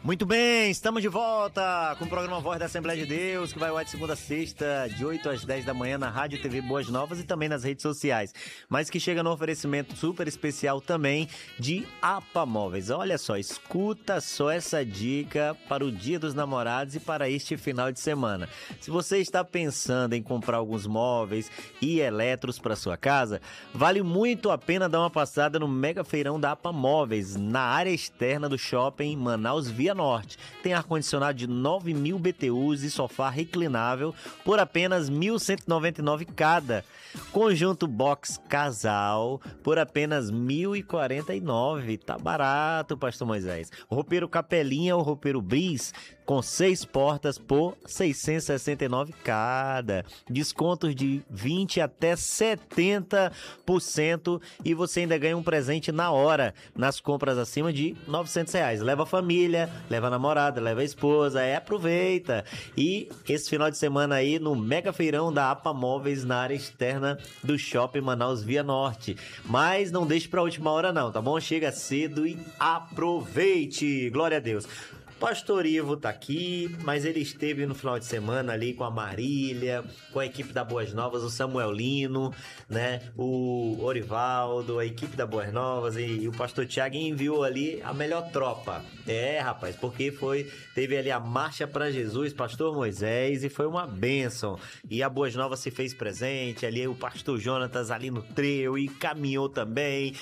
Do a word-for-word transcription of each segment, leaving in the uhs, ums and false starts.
Muito bem, estamos de volta com o programa Voz da Assembleia de Deus, que vai ao ar de segunda a sexta, de oito às dez da manhã, na Rádio e T V Boas Novas e também nas redes sociais. Mas que chega no oferecimento super especial também de APA Móveis. Olha só, escuta só essa dica para o Dia dos Namorados e para este final de semana. Se você está pensando em comprar alguns móveis e eletros para sua casa, vale muito a pena dar uma passada no mega feirão da APA Móveis, na área externa do shopping Manaus Via Norte. Tem ar-condicionado de nove mil B T Us e sofá reclinável por apenas mil cento e noventa e nove cada. Conjunto box casal por apenas mil e quarenta e nove. Tá barato, Pastor Moisés. Roupeiro Capelinha ou roupeiro Bris com seis portas por seiscentos e sessenta e nove cada. Descontos de vinte até setenta por cento e você ainda ganha um presente na hora nas compras acima de novecentos reais. Leva a família, leva a namorada, leva a esposa, é, aproveita. E esse final de semana aí no mega feirão da APA Móveis na área externa do Shopping Manaus Via Norte. Mas não deixe pra última hora não, tá bom? Chega cedo e aproveite. Glória a Deus. Pastor Ivo tá aqui, mas ele esteve no final de semana ali com a Marília, com a equipe da Boas Novas, o Samuel Lino, né, o Orivaldo, a equipe da Boas Novas e, e o pastor Tiago enviou ali a melhor tropa. É, rapaz, porque foi, teve ali a Marcha para Jesus, pastor Moisés, e foi uma bênção. E a Boas Novas se fez presente, ali o pastor Jonatas ali no trio e caminhou também,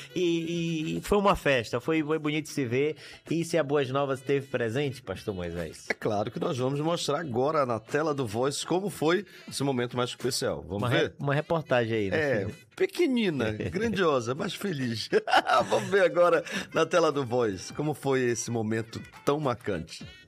e, e foi uma festa, foi, foi bonito de se ver. E se a Boas Novas esteve presente, pastor Moisés? É claro que nós vamos mostrar agora na tela do Voz como foi esse momento mais especial. Vamos uma ver? Re, uma reportagem aí, né? É, pequenina, grandiosa, mas feliz. Vamos ver agora na tela do Voz como foi esse momento tão marcante.